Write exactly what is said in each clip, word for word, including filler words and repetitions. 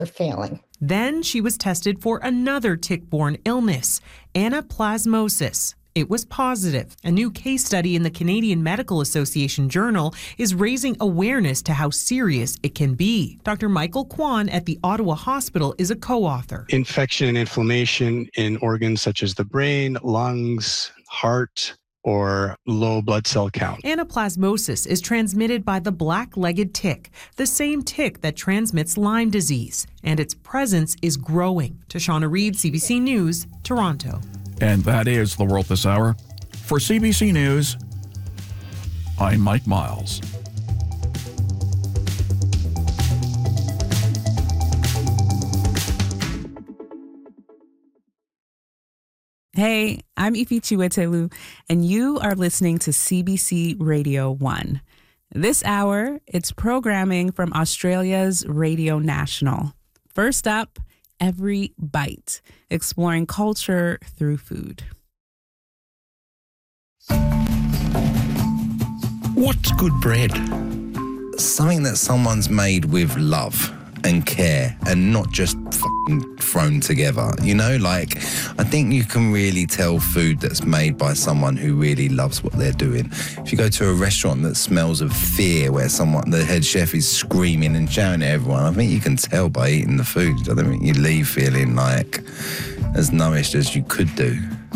They're failing. Then she was tested for another tick-borne illness, anaplasmosis. It was positive. A new case study in the Canadian Medical Association Journal is raising awareness to how serious it can be. Doctor Michael Kwan at the Ottawa Hospital is a co-author. Infection and inflammation in organs such as the brain, lungs, heart, or low blood cell count. Anaplasmosis is transmitted by the black-legged tick, the same tick that transmits Lyme disease, and its presence is growing. Tashana Reid, C B C News, Toronto. And that is The World This Hour. For C B C News, I'm Mike Miles. Hey, I'm Ifi Chiwetelu, and you are listening to C B C Radio one. This hour, it's programming from Australia's Radio National. First up, Every Bite, exploring culture through food. What's good bread? Something that someone's made with love and care and not just fucking thrown together. You know, like, I think you can really tell food that's made by someone who really loves what they're doing. If you go to a restaurant that smells of fear, where someone, the head chef is screaming and shouting at everyone, I think you can tell by eating the food. I don't think you leave feeling like as nourished as you could do.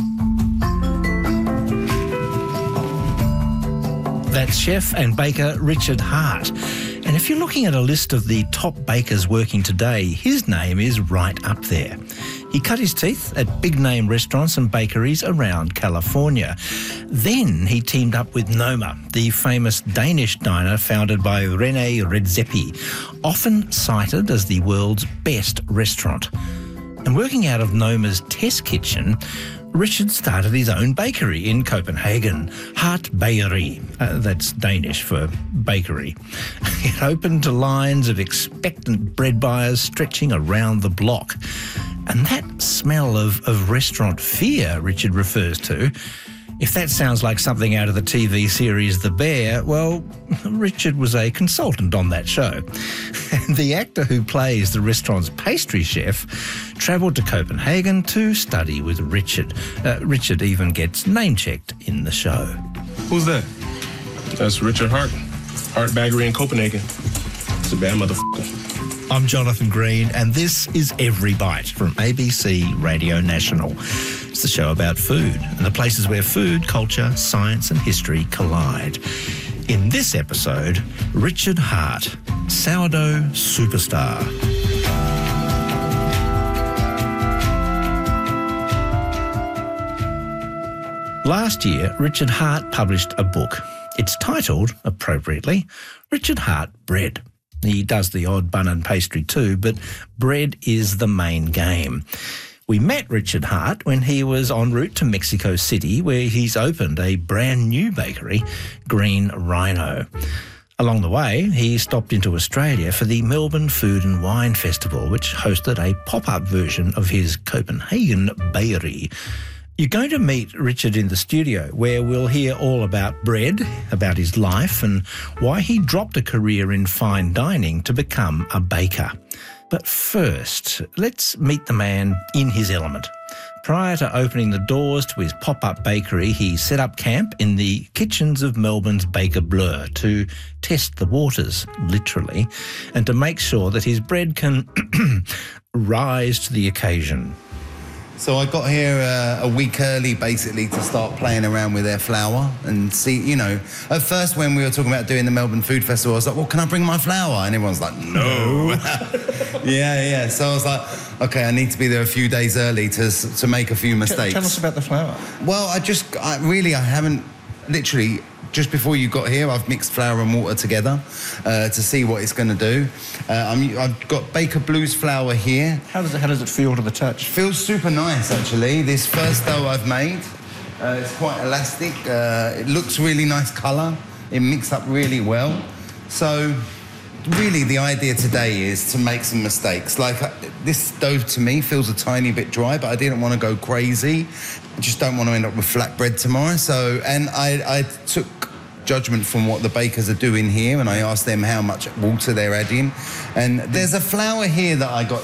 That's chef and baker Richard Hart. And if you're looking at a list of the top bakers working today, his name is right up there. He cut his teeth at big-name restaurants and bakeries around California. Then he teamed up with Noma, the famous Danish diner founded by René Redzepi, often cited as the world's best restaurant. And working out of Noma's test kitchen, Richard started his own bakery in Copenhagen, Hart Bageri. Uh, that's Danish for bakery. It opened to lines of expectant bread buyers stretching around the block. And that smell of, of restaurant fear Richard refers to, if that sounds like something out of the T V series The Bear, well, Richard was a consultant on that show. And the actor who plays the restaurant's pastry chef travelled to Copenhagen to study with Richard. Uh, Richard even gets name-checked in the show. Who's that? That's Richard Hart. Hart Baggery in Copenhagen. It's a bad motherfucker. I'm Jonathan Green, and this is Every Bite from A B C Radio National. It's the show about food and the places where food, culture, science and history collide. In this episode, Richard Hart, sourdough superstar. Last year, Richard Hart published a book. It's titled, appropriately, Richard Hart Bread. He does the odd bun and pastry too, but bread is the main game. We met Richard Hart when he was en route to Mexico City, where he's opened a brand new bakery, Green Rhino. Along the way, he stopped into Australia for the Melbourne Food and Wine Festival, which hosted a pop-up version of his Copenhagen Bakery. You're going to meet Richard in the studio, where we'll hear all about bread, about his life, and why he dropped a career in fine dining to become a baker. But first, let's meet the man in his element. Prior to opening the doors to his pop-up bakery, he set up camp in the kitchens of Melbourne's Baker Bleu to test the waters, literally, and to make sure that his bread can rise to the occasion. So I got here uh, a week early, basically, to start playing around with their flour and see, you know, at first when we were talking about doing the Melbourne Food Festival, I was like, well, can I bring my flour? And everyone's like, no. yeah, yeah. So I was like, okay, I need to be there a few days early to to make a few mistakes. Tell us about the flour. Well, I just, I really, I haven't, literally, just before you got here, I've mixed flour and water together uh, to see what it's going to do. Uh, I'm, I've got Baker Blues flour here. How does it, how does it feel to the touch? Feels super nice, actually. This first dough I've made, uh, it's quite elastic. Uh, it looks really nice colour. It mixed up really well. So, really, the idea today is to make some mistakes. Like, uh, this dough to me feels a tiny bit dry, but I didn't want to go crazy. I just don't want to end up with flat bread tomorrow. So, and I, I took judgment from what the bakers are doing here, and I ask them how much water they're adding. And there's a flour here that I got